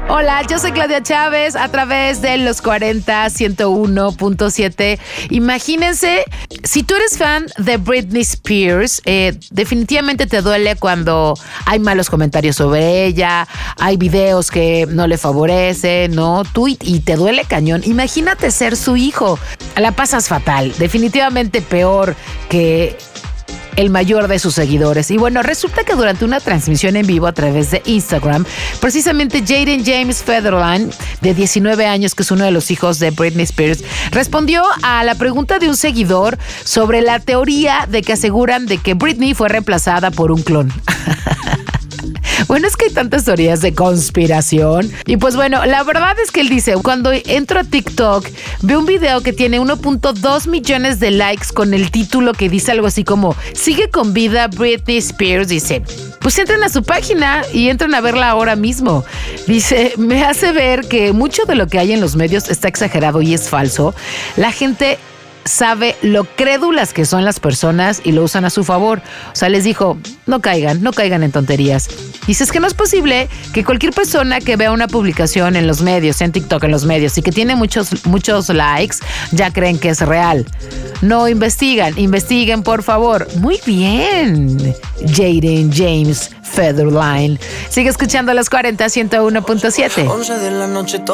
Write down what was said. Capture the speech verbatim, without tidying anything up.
Hola, yo soy Claudia Chávez a través de los cuarenta, ciento uno punto siete. Imagínense, si tú eres fan de Britney Spears, eh, definitivamente te duele cuando hay malos comentarios sobre ella, hay videos que no le favorecen, ¿no? Tú y, y te duele cañón. Imagínate ser su hijo. La pasas fatal, definitivamente peor que el mayor de sus seguidores. Y bueno, resulta que durante una transmisión en vivo a través de Instagram, precisamente Jaden James Federline, de diecinueve años, que es uno de los hijos de Britney Spears, respondió a la pregunta de un seguidor sobre la teoría de que aseguran de que Britney fue reemplazada por un clon. Bueno, es que hay tantas teorías de conspiración. Y pues bueno, la verdad es que él dice, cuando entro a TikTok, veo un video que tiene uno punto dos millones de likes con el título que dice algo así como "Sigue con vida Britney Spears". Dice, pues entren a su página y entren a verla ahora mismo. Dice, me hace ver que mucho de lo que hay en los medios está exagerado y es falso. La gente sabe lo crédulas que son las personas y lo usan a su favor. O sea, les dijo, no caigan, no caigan en tonterías. Dice, es que no es posible que cualquier persona que vea una publicación en los medios, en TikTok, en los medios, y que tiene muchos, muchos likes, ya creen que es real. No investigan, investiguen, por favor. Muy bien, Jaden James Federline. Sigue escuchando los cuarenta, ciento uno punto siete. once de la noche.